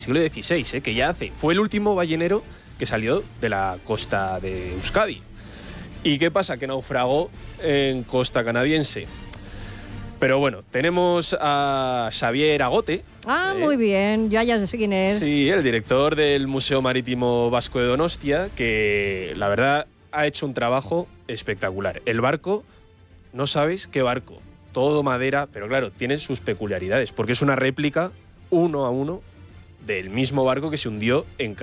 siglo XVI, que ya fue el último ballenero que salió de la costa de Euskadi. ¿Y qué pasa? Que naufragó en costa canadiense. Pero bueno, tenemos a Xavier Agote. Muy bien, ya sé quién es. Sí, el director del Museo Marítimo Vasco de Donostia, que la verdad ha hecho un trabajo espectacular. El barco, no sabes qué barco, todo madera, pero claro, tiene sus peculiaridades, porque es una réplica 1 a 1 del mismo barco que se hundió en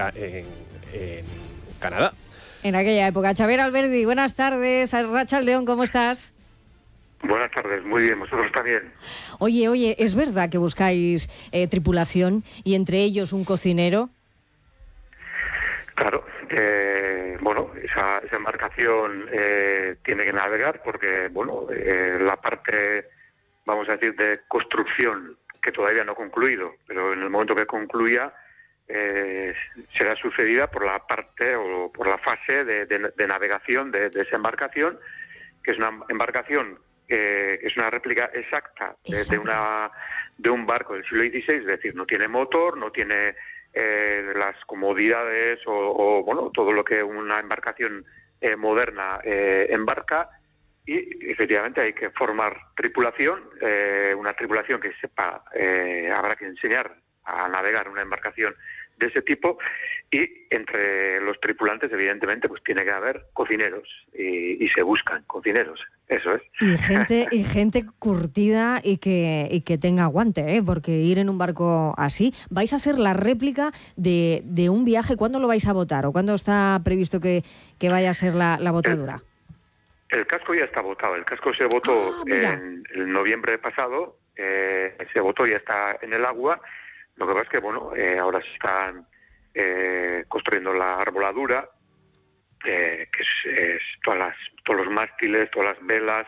Canadá. En aquella época. Xavier Alberdi, buenas tardes. Racha León, ¿cómo estás? Buenas tardes, muy bien, vosotros también. Oye, ¿es verdad que buscáis tripulación y entre ellos un cocinero? Claro, esa embarcación tiene que navegar porque, la parte, vamos a decir, de construcción, que todavía no ha concluido, pero en el momento que concluya, será sucedida por la parte o por la fase de navegación de esa embarcación, que es una embarcación que es una réplica exacta de un barco del siglo XVI, es decir, no tiene motor, no tiene las comodidades o todo lo que una embarcación moderna embarca, y efectivamente hay que formar tripulación, una tripulación que sepa, habrá que enseñar a navegar una embarcación de ese tipo, y entre los tripulantes evidentemente pues tiene que haber cocineros y se buscan cocineros, eso es. Y gente curtida y que tenga aguante, porque ir en un barco así, vais a hacer la réplica de un viaje. ¿Cuándo lo vais a botar o cuándo está previsto que vaya a ser la botadura? El casco ya está botado, el casco se botó en noviembre pasado, se botó, ya está en el agua. Lo que pasa es que, ahora se están construyendo la arboladura, que es todos los mástiles, todas las velas,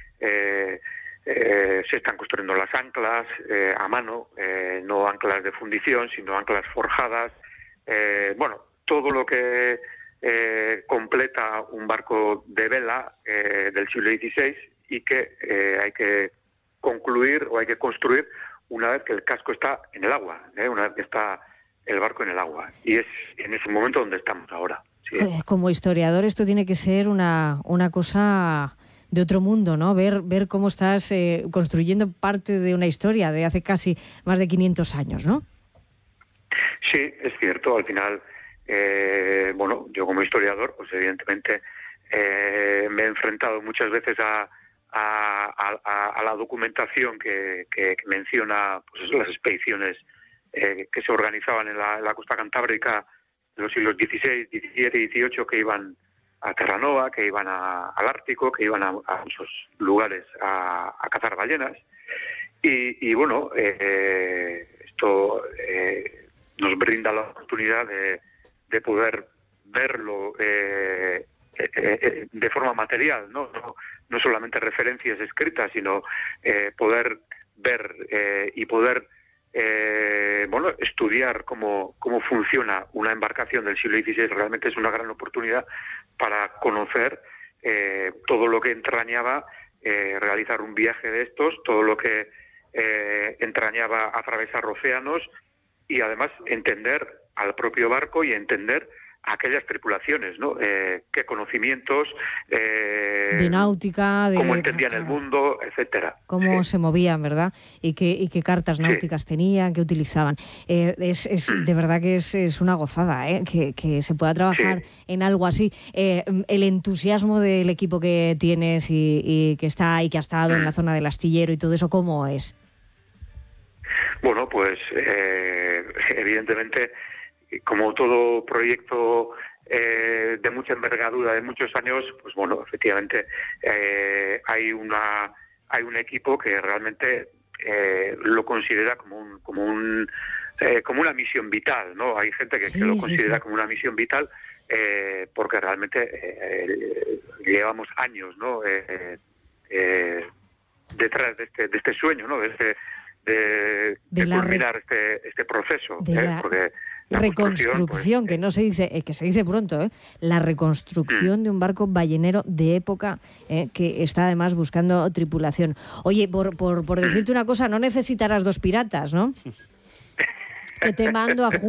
se están construyendo las anclas a mano, no anclas de fundición, sino anclas forjadas. Todo lo que completa un barco de vela del siglo XVI y que hay que concluir o hay que construir una vez que el casco está en el agua, una vez que está el barco en el agua. Y es en ese momento donde estamos ahora. Sí. Como historiador, esto tiene que ser una cosa de otro mundo, ¿no? Ver cómo estás construyendo parte de una historia de hace casi más de 500 años, ¿no? Sí, es cierto. Al final, yo como historiador, pues evidentemente me he enfrentado muchas veces a la documentación que menciona pues las expediciones que se organizaban en la costa cantábrica en los siglos XVI, XVII y XVIII, que iban a Terranova, que iban al Ártico, que iban a muchos lugares a cazar ballenas. Y esto nos brinda la oportunidad de poder verlo de forma material, no solamente referencias escritas, sino poder ver y poder estudiar cómo funciona una embarcación del siglo XVI. Realmente es una gran oportunidad para conocer todo lo que entrañaba realizar un viaje de estos, todo lo que entrañaba atravesar océanos, y además entender al propio barco y entender aquellas tripulaciones, ¿no? Qué conocimientos, de náutica, cómo entendían el mundo, etcétera. Cómo se movían, ¿verdad? Y qué cartas náuticas tenían, qué utilizaban. De verdad que es una gozada, que se pueda trabajar en algo así. El entusiasmo del equipo que tienes y que está ahí, que ha estado en la zona del astillero y todo eso, ¿cómo es? Bueno, pues evidentemente, como todo proyecto de mucha envergadura, de muchos años, pues efectivamente hay un equipo que realmente lo considera como una misión vital, ¿no? Hay gente que lo considera como una misión vital porque realmente llevamos años, ¿no? Detrás de este sueño, ¿no? De culminar este proceso, porque la reconstrucción, que no se dice, que se dice pronto, la reconstrucción de un barco ballenero de época, que está además buscando tripulación. Oye, por decirte una cosa, no necesitarás 2 piratas, ¿no? que te mando a